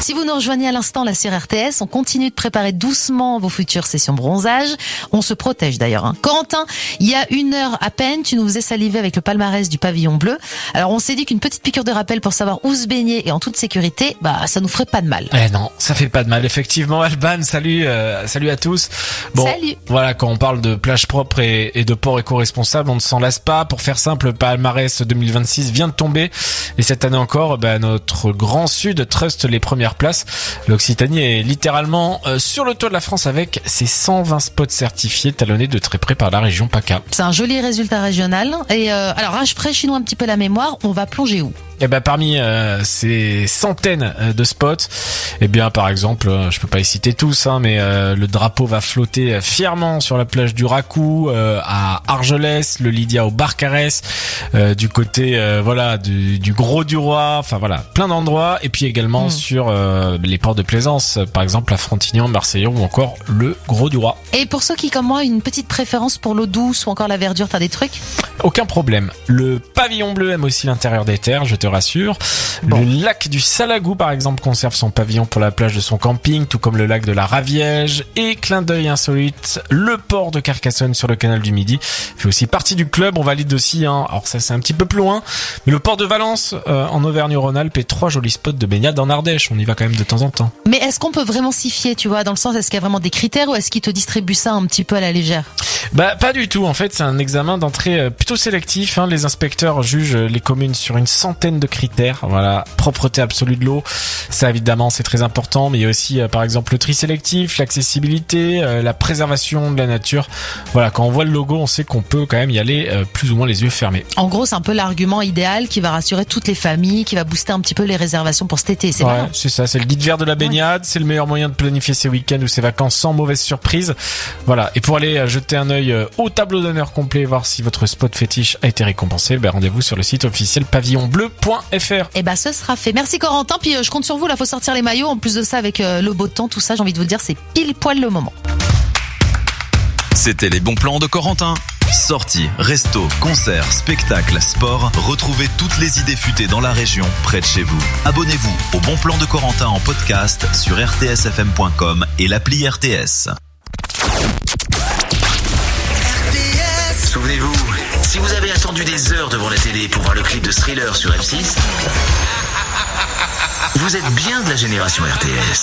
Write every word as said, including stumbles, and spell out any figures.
si vous nous rejoignez à l'instant là sur R T S, on continue de préparer doucement vos futures sessions bronzage. On se protège d'ailleurs. Hein. Corentin, il y a une heure à peine, tu nous faisais saliver avec le palmarès du pavillon bleu. Alors on s'est dit qu'une petite piqûre de rappel pour savoir où se baigner et en toute sécurité, bah ça nous ferait pas de mal. Eh non, ça fait pas de mal. Effectivement, Alban, salut, euh, salut à tous. Bon, salut. Voilà, quand on parle de plage propre et, et de port éco-responsable, on ne s'en lasse pas. Pour faire simple, le palmarès deux mille vingt-six vient de tomber et cette année encore, bah, notre grand sud truste les premières places. L'Occitanie est littéralement euh, sur le toit de la France avec ses cent vingt spots certifiés, talonnés de très près par la région PACA. C'est un joli résultat régional. Et euh, alors, rafraîchis-nous un petit peu la mémoire. On va plonger où ? Eh ben parmi euh, ces centaines de spots, eh bien par exemple, euh, je peux pas les citer tous, hein, mais euh, le drapeau va flotter fièrement sur la plage du Racou, euh, à Argelès, le Lydia au Barcarès, euh, du côté euh, voilà du, du Gros du Roi, enfin voilà, plein d'endroits, et puis également mmh. sur euh, les ports de plaisance, par exemple la Frontignan, Marseillon ou encore le Gros du Roi. Et pour ceux qui comme moi une petite préférence pour l'eau douce ou encore la verdure, t'as des trucs ? Aucun problème. Le pavillon bleu aime aussi l'intérieur des terres, je te rassure. Bon. Le lac du Salagou, par exemple, conserve son pavillon pour la plage de son camping, tout comme le lac de la Raviège. Et clin d'œil insolite, le port de Carcassonne sur le canal du Midi fait aussi partie du club. On valide aussi, hein. Alors ça c'est un petit peu plus loin, mais le port de Valence euh, en Auvergne-Rhône-Alpes et trois jolis spots de baignade en Ardèche. On y va quand même de temps en temps. Mais est-ce qu'on peut vraiment s'y fier, tu vois, dans le sens, est-ce qu'il y a vraiment des critères ou est-ce qu'ils te distribuent ça un petit peu à la légère ? Bah pas du tout, en fait c'est un examen d'entrée plutôt sélectif, hein. Les inspecteurs jugent les communes sur une centaine de critères. Voilà, propreté absolue de l'eau, ça évidemment c'est très important, mais il y a aussi euh, par exemple le tri sélectif, l'accessibilité, euh, la préservation de la nature. Voilà, quand on voit le logo on sait qu'on peut quand même y aller euh, plus ou moins les yeux fermés. En gros c'est un peu l'argument idéal qui va rassurer toutes les familles, qui va booster un petit peu les réservations pour cet été, c'est ouais, vrai. C'est ça, c'est le guide vert de la baignade, ouais. C'est le meilleur moyen de planifier ses week-ends ou ses vacances sans mauvaise surprise. Voilà, et pour aller euh, jeter un œil euh, au tableau d'honneur complet et voir si votre spot fétiche a été récompensé, ben rendez-vous sur le site officiel pavillon bleu point f r. Et bah ce sera fait. Merci Corentin, puis euh, je compte sur vous, là faut sortir les maillots, en plus de ça avec euh, le beau temps, tout ça, j'ai envie de vous dire c'est pile poil le moment. C'était les bons plans de Corentin. Sorties, restos, concerts, spectacles, sport, retrouvez toutes les idées futées dans la région, près de chez vous. Abonnez-vous au Bon Plan de Corentin en podcast sur r t s f m point com et l'appli R T S. Souvenez-vous, si vous avez attendu des heures devant la télé pour voir le clip de Thriller sur M six, vous êtes bien de la génération R T S.